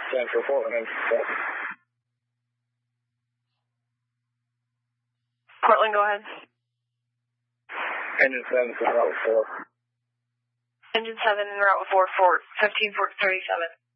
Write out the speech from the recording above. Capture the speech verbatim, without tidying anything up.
ten for Portland, engine seven. Portland, go ahead. Engine seven for route four. Engine seven, route four, for fifteen for thirty-seven.